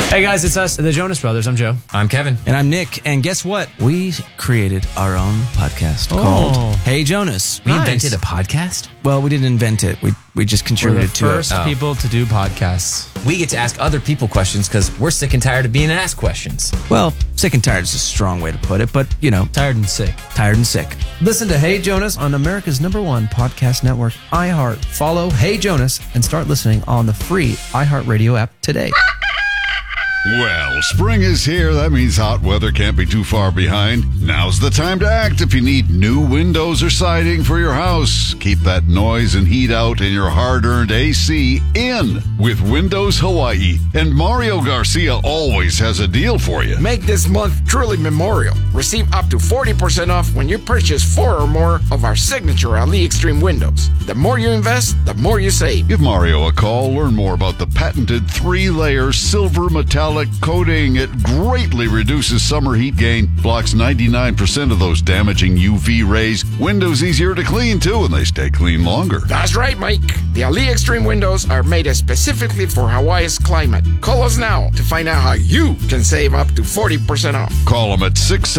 Hey guys, it's us, the Jonas Brothers. I'm Joe. I'm Kevin. And I'm Nick. And guess what? We created our own podcast called Hey Jonas. We invented a podcast? Well, we didn't invent it. We just contributed to it. We're the first people to do podcasts. We get to ask other people questions because we're sick and tired of being asked questions. Well, sick and tired is a strong way to put it, but, you know. Tired and sick. Tired and sick. Listen to Hey Jonas on America's #1 podcast network, iHeart. Follow Hey Jonas and start listening on the free iHeartRadio app today. Well, spring is here. That means hot weather can't be too far behind. Now's the time to act if you need new windows or siding for your house. Keep that noise and heat out and your hard-earned AC in with Windows Hawaii. And Mario Garcia always has a deal for you. Make this month truly memorial. Receive up to 40% off when you purchase 4 or more of our signature Ali Extreme windows. The more you invest, the more you save. Give Mario a call. Learn more about the patented 3-layer silver metallic coating. It greatly reduces summer heat gain, blocks 99% of those damaging UV rays. Windows easier to clean too, and they stay clean longer. That's right, Mike. The Ali Extreme windows are made specifically for Hawaii's climate. Call us now to find out how you can save up to 40% off. Call them at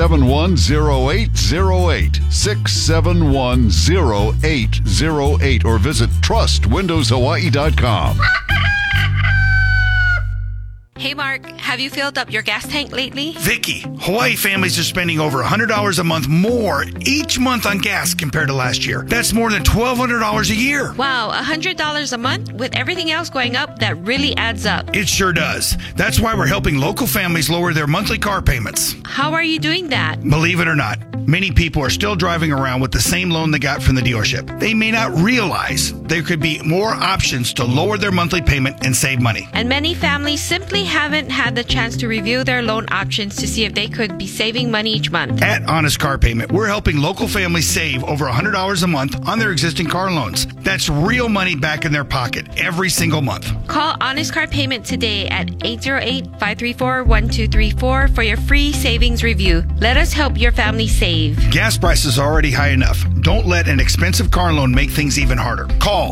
671-0808, 671-0808, or visit trustwindowshawaii.com. Hey Mark, have you filled up your gas tank lately? Vicky, Hawaii families are spending over $100 a month more each month on gas compared to last year. That's more than $1,200 a year. Wow, $100 a month? With everything else going up, that really adds up. It sure does. That's why we're helping local families lower their monthly car payments. How are you doing that? Believe it or not, many people are still driving around with the same loan they got from the dealership. They may not realize there could be more options to lower their monthly payment and save money. And many families simply haven't had the chance to review their loan options to see if they could be saving money each month. At Honest Car Payment, we're helping local families save over $100 a month on their existing car loans. That's real money back in their pocket every single month. Call Honest Car Payment today at 808-534-1234 for your free savings review. Let us help your family save. Gas prices are already high enough. Don't let an expensive car loan make things even harder. Call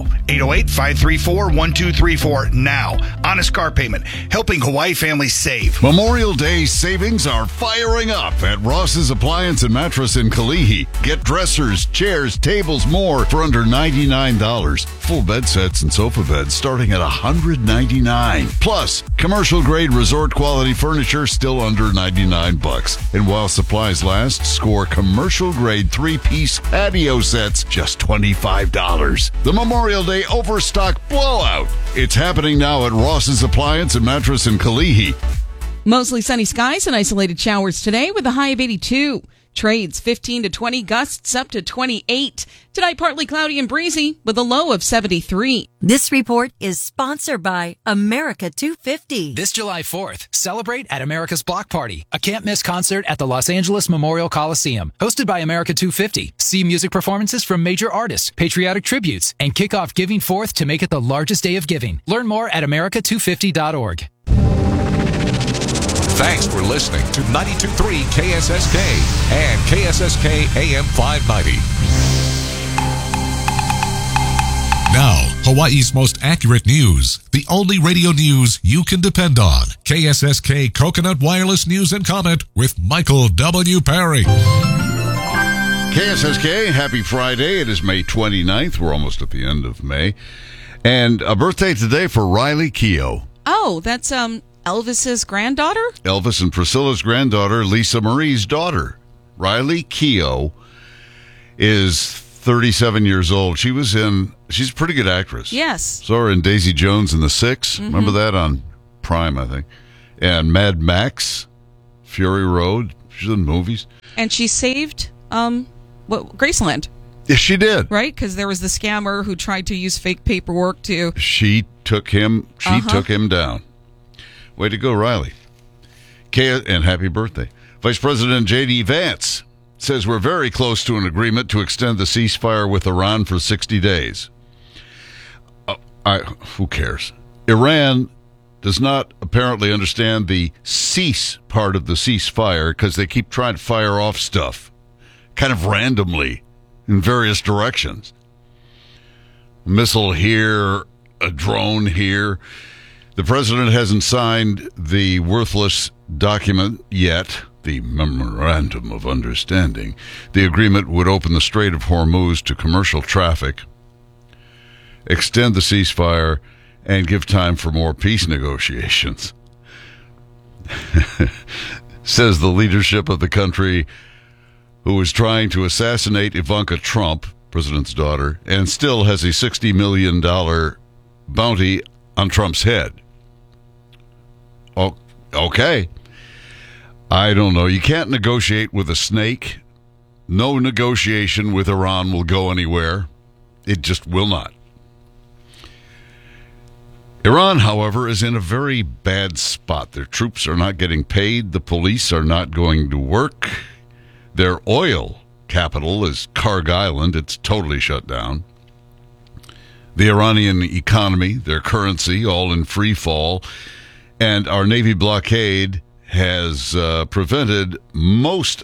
808-534-1234 now. Honest Car Payment, helping Hawaii families save. Memorial Day savings are firing up at Ross's Appliance and Mattress in Kalihi. Get dressers, chairs, tables, more for under $99. Full bed sets and sofa beds starting at $199. Plus, commercial grade resort quality furniture still under $99. And while supplies last, score commercial grade 3-piece patio sets just $25. The Memorial Day overstock blowout. It's happening now at Ross's Appliance and Mattress in Kalihi. Mostly sunny skies and isolated showers today with a high of 82. Trades 15 to 20, gusts up to 28. Tonight, partly cloudy and breezy with a low of 73. This report is sponsored by America 250. This July 4th, celebrate at America's Block Party, a can't-miss concert at the Los Angeles Memorial Coliseum. Hosted by America 250. See music performances from major artists, patriotic tributes, and kick off Giving 4th to make it the largest day of giving. Learn more at america250.org. Thanks for listening to 92.3 KSSK and KSSK AM 590. Now, Hawaii's most accurate news. The only radio news you can depend on. KSSK Coconut Wireless News and Comment with Michael W. Perry. KSSK, happy Friday. It is May 29th. We're almost at the end of May. And a birthday today for Riley Keough. Oh, that's Elvis's granddaughter? Elvis and Priscilla's granddaughter, Lisa Marie's daughter. Riley Keough is 37 years old. She's a pretty good actress. Yes. Saw her in Daisy Jones and the Six. Mm-hmm. Remember that on Prime, I think. And Mad Max, Fury Road. She's in movies. And she saved Graceland. Yes, she did. Right? Because there was the scammer who tried to use fake paperwork to... She took him down. Way to go, Riley. And happy birthday. Vice President J.D. Vance says we're very close to an agreement to extend the ceasefire with Iran for 60 days. Who cares? Iran does not apparently understand the cease part of the ceasefire because they keep trying to fire off stuff kind of randomly in various directions. A missile here, a drone here. The president hasn't signed the worthless document yet, the Memorandum of Understanding. The agreement would open the Strait of Hormuz to commercial traffic, extend the ceasefire, and give time for more peace negotiations. Says the leadership of the country who is trying to assassinate Ivanka Trump, president's daughter, and still has a $60 million bounty on Trump's head. Oh, okay. I don't know. You can't negotiate with a snake. No negotiation with Iran will go anywhere. It just will not. Iran, however, is in a very bad spot. Their troops are not getting paid. The police are not going to work. Their oil capital is Karg Island. It's totally shut down. The Iranian economy, their currency, all in free fall. And our Navy blockade has prevented most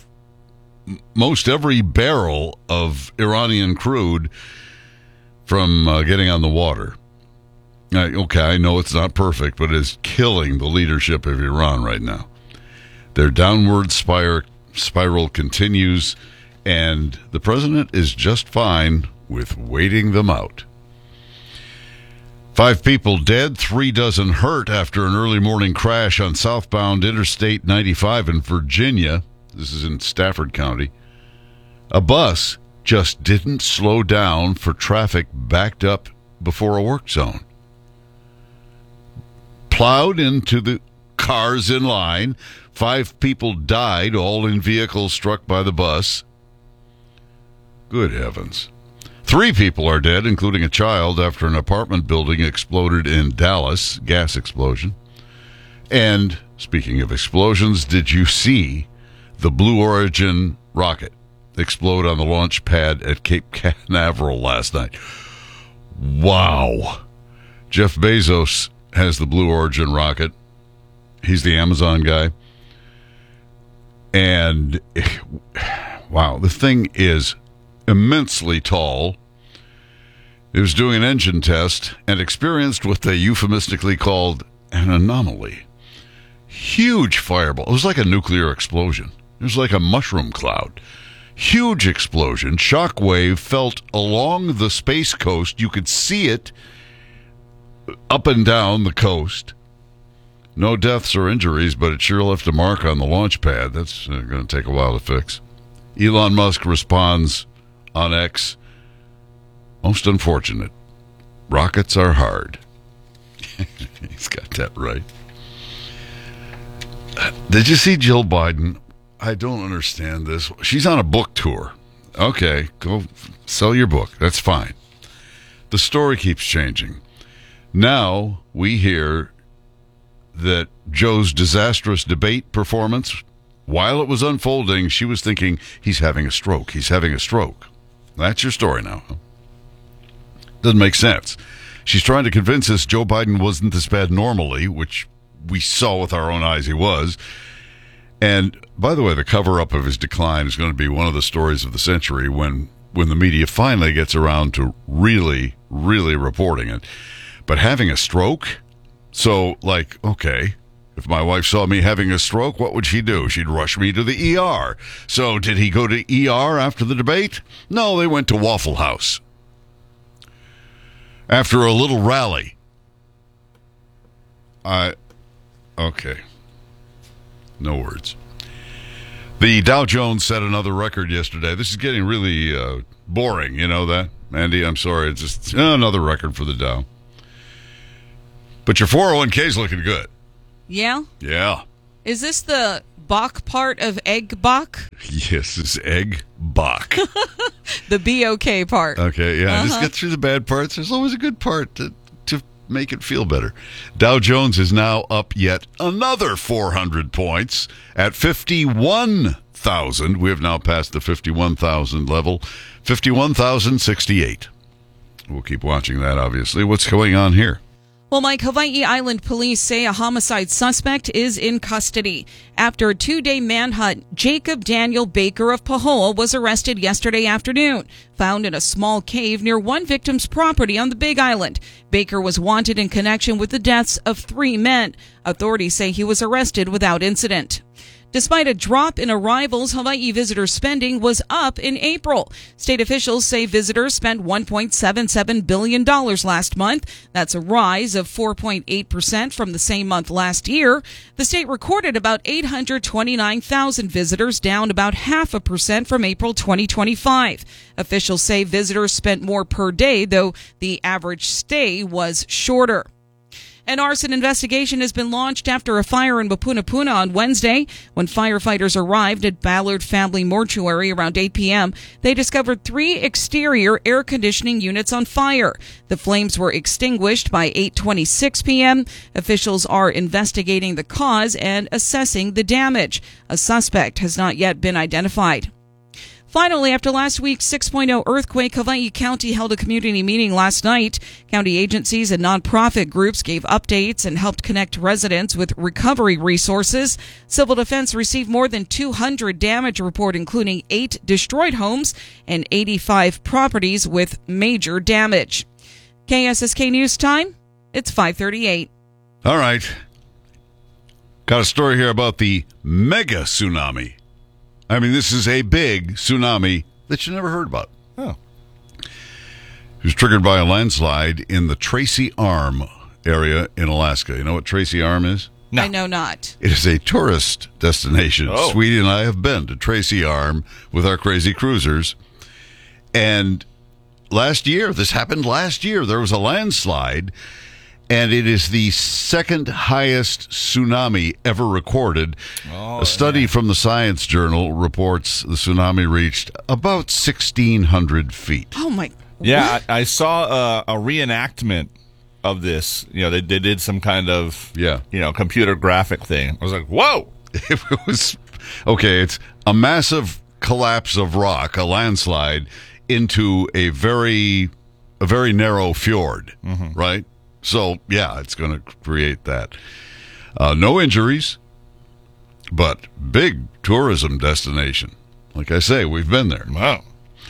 every barrel of Iranian crude from getting on the water. Okay, I know it's not perfect, but it's killing the leadership of Iran right now. Their downward spiral continues, and the president is just fine with waiting them out. 5 people dead, 3 dozen hurt after an early morning crash on southbound Interstate 95 in Virginia. This is in Stafford County. A bus just didn't slow down for traffic backed up before a work zone. Plowed into the cars in line. 5 people died, all in vehicles struck by the bus. Good heavens. 3 people are dead, including a child, after an apartment building exploded in Dallas, gas explosion. And, speaking of explosions, did you see the Blue Origin rocket explode on the launch pad at Cape Canaveral last night? Wow. Jeff Bezos has the Blue Origin rocket. He's the Amazon guy. And, wow, the thing is immensely tall. It was doing an engine test and experienced what they euphemistically called an anomaly. Huge fireball. It was like a nuclear explosion. It was like a mushroom cloud. Huge explosion. Shockwave felt along the Space Coast. You could see it up and down the coast. No deaths or injuries, but it sure left a mark on the launch pad. That's going to take a while to fix. Elon Musk responds on X, most unfortunate. Rockets are hard. He's got that right. Did you see Jill Biden? I don't understand this. She's on a book tour. Okay, go sell your book. That's fine. The story keeps changing. Now we hear that Joe's disastrous debate performance, while it was unfolding, she was thinking, he's having a stroke. He's having a stroke. That's your story now. Doesn't make sense. She's trying to convince us Joe Biden wasn't this bad normally, which we saw with our own eyes he was. And, by the way, the cover-up of his decline is going to be one of the stories of the century when the media finally gets around to really, really reporting it. But having a stroke? So, like, okay, if my wife saw me having a stroke, what would she do? She'd rush me to the ER. So did he go to ER after the debate? No, they went to Waffle House. After a little rally. Okay. No words. The Dow Jones set another record yesterday. This is getting really boring, you know that? Andy, I'm sorry. It's just another record for the Dow. But your 401k's looking good. Yeah? Yeah. Is this the Bach part of Egg Bach? Yes, it's Egg Bach. The B-O-K part. Okay, yeah. Just get through the bad parts. There's always a good part to make it feel better. Dow Jones is now up yet another 400 points at 51,000. We have now passed the 51,000 level. 51,068. We'll keep watching that, obviously. What's going on here? Well, Mike, Hawaii Island police say a homicide suspect is in custody. After a 2-day manhunt, Jacob Daniel Baker of Pahoa was arrested yesterday afternoon. found in a small cave near one victim's property on the Big Island. Baker was wanted in connection with the deaths of 3 men. Authorities say he was arrested without incident. Despite a drop in arrivals, Hawaii visitor spending was up in April. State officials say visitors spent $1.77 billion last month. That's a rise of 4.8% from the same month last year. The state recorded about 829,000 visitors, down about 0.5% from April 2025. Officials say visitors spent more per day, though the average stay was shorter. An arson investigation has been launched after a fire in Mapunapuna on Wednesday. When firefighters arrived at Ballard Family Mortuary around 8 p.m., they discovered 3 exterior air conditioning units on fire. The flames were extinguished by 8:26 p.m. Officials are investigating the cause and assessing the damage. A suspect has not yet been identified. Finally, after last week's 6.0 earthquake, Hawaii County held a community meeting last night. County agencies and nonprofit groups gave updates and helped connect residents with recovery resources. Civil Defense received more than 200 damage reports, including 8 destroyed homes and 85 properties with major damage. KSSK News Time, it's 5:38. All right. Got a story here about the mega tsunami. I mean, this is a big tsunami that you never heard about. Oh. It was triggered by a landslide in the Tracy Arm area in Alaska. You know what Tracy Arm is? No. I know not. It is a tourist destination. Oh. Sweetie and I have been to Tracy Arm with our crazy cruisers. And this happened last year, there was a landslide. And it is the second highest tsunami ever recorded. A study from the Science Journal reports the tsunami reached about 1,600 feet. Oh, my. Yeah, I saw a reenactment of this. You know, they did some kind of, computer graphic thing. I was like, whoa! It was, okay, it's a massive collapse of rock, a landslide, into a very narrow fjord, right? So, yeah, it's going to create that. No injuries, but big tourism destination. Like I say, we've been there. Wow.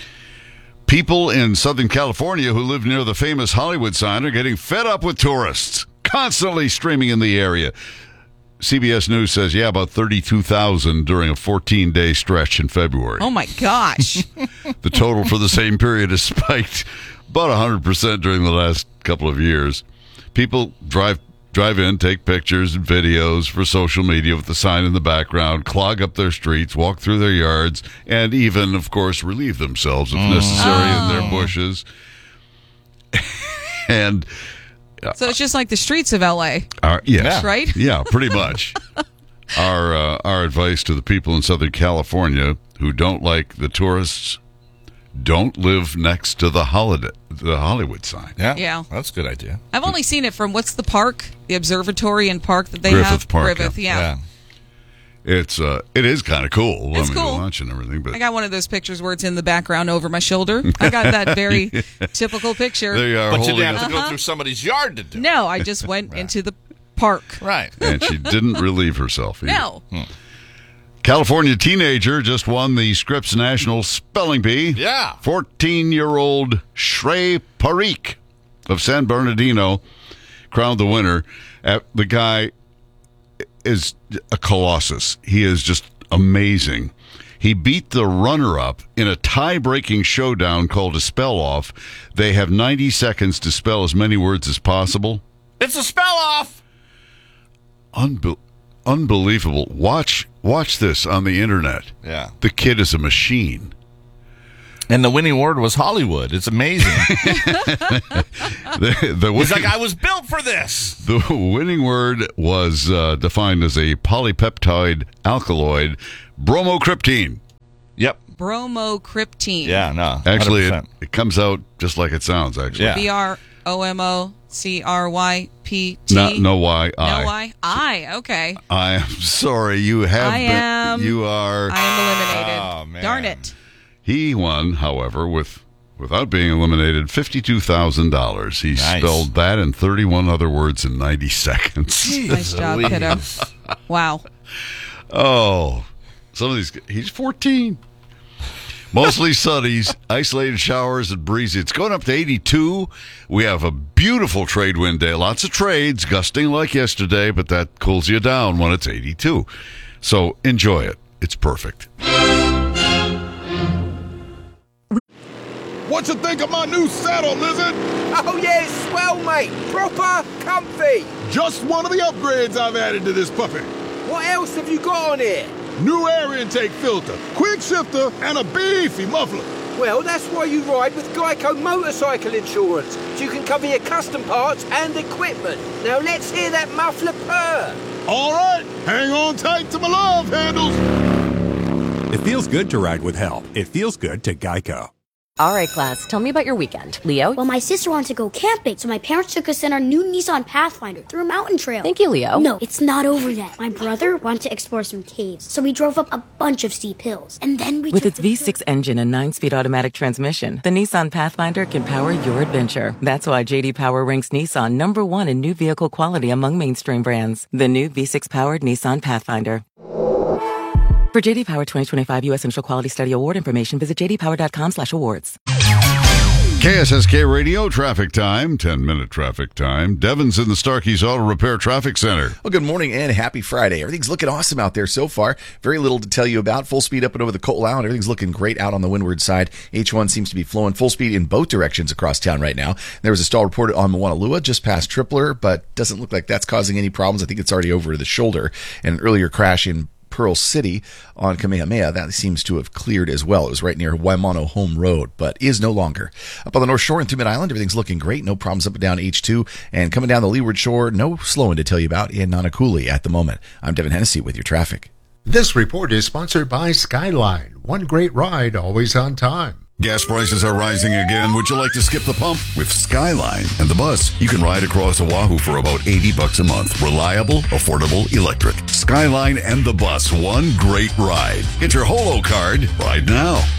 People in Southern California who live near the famous Hollywood sign are getting fed up with tourists constantly streaming in the area. CBS News says, about 32,000 during a 14-day stretch in February. Oh, my gosh. The total for the same period has spiked about 100% during the last couple of years. People drive in, take pictures and videos for social media with the sign in the background, clog up their streets, walk through their yards, and even, of course, relieve themselves if necessary in their bushes. And so it's just like the streets of L.A. Yes, right? Yeah, pretty much. Our advice to the people in Southern California who don't like the tourists: don't live next to the Hollywood sign. Yeah. That's a good idea. I've only seen it from, what's the park? The observatory and park that they Griffith have? Park, Griffith, yeah. It is kind of cool. It's cool. The lunch and everything. But I got one of those pictures where it's in the background over my shoulder. I got that very typical picture. There you are. But you didn't have to go through somebody's yard to do it. No, I just went into the park. Right. And she didn't relieve herself either. No. California teenager just won the Scripps National Spelling Bee. Yeah. 14-year-old Shrey Parikh of San Bernardino crowned the winner. The guy is a colossus. He is just amazing. He beat the runner-up in a tie-breaking showdown called a spell-off. They have 90 seconds to spell as many words as possible. It's a spell-off! Unbelievable. Watch this on the internet. Yeah. The kid is a machine. And the winning word was Hollywood. It's amazing. He's like, I was built for this. The winning word was defined as a polypeptide alkaloid, bromocryptine. Yep. Bromocryptine. Yeah, no. Actually, it comes out just like it sounds, actually. Yeah. BROMOCRYPT. No Y, I. No Y? I, okay. I am sorry. You have I am eliminated. Oh, man. Darn it. He won, however, without being eliminated, $52,000. He spelled that and 31 other words in 90 seconds. Nice job, kiddo. Wow. Oh, some of these. He's 14. Mostly sunny, isolated showers and breezy. It's going up to 82. We have a beautiful trade wind day. Lots of trades, gusting like yesterday, but that cools you down when it's 82. So enjoy it. It's perfect. What you think of my new saddle, Lizard? Oh, yeah, it's swell, mate. Proper comfy. Just one of the upgrades I've added to this puppy. What else have you got on here? New air intake filter, quick shifter, and a beefy muffler. Well, that's why you ride with Geico Motorcycle Insurance, so you can cover your custom parts and equipment. Now let's hear that muffler purr. All right, hang on tight to my love handles. It feels good to ride with help. It feels good to Geico. All right, class, tell me about your weekend. Leo? Well, my sister wanted to go camping, so my parents took us in our new Nissan Pathfinder through a mountain trail. Thank you, Leo. No, it's not over yet. My brother wanted to explore some caves, so we drove up a bunch of steep hills. And then we With its V6 engine and 9-speed automatic transmission, the Nissan Pathfinder can power your adventure. That's why J.D. Power ranks Nissan #1 in new vehicle quality among mainstream brands. The new V6-powered Nissan Pathfinder. For J.D. Power 2025 U.S. Initial Quality Study Award information, visit jdpower.com/awards. KSSK Radio traffic time, 10-minute traffic time. Devin's in the Starkey's Auto Repair Traffic Center. Well, good morning and happy Friday. Everything's looking awesome out there so far. Very little to tell you about. Full speed up and over the Coal Island. Everything's looking great out on the windward side. H1 seems to be flowing full speed in both directions across town right now. There was a stall reported on Moanalua just past Tripler, but doesn't look like that's causing any problems. I think it's already over the shoulder. And an earlier crash in Pearl City on Kamehameha, that seems to have cleared as well. It was right near Waimano Home Road, but is no longer. Up on the North Shore and through Mid-Island, everything's looking great. No problems up and down H2. And coming down the Leeward Shore, no slowing to tell you about in Nanakuli at the moment. I'm Devin Hennessy with your traffic. This report is sponsored by Skyline. One great ride, always on time. Gas prices are rising again. Would you like to skip the pump? With Skyline and the bus, you can ride across Oahu for about $80 a month. Reliable, affordable, electric. Skyline and the bus, one great ride. Get your Holo card right now.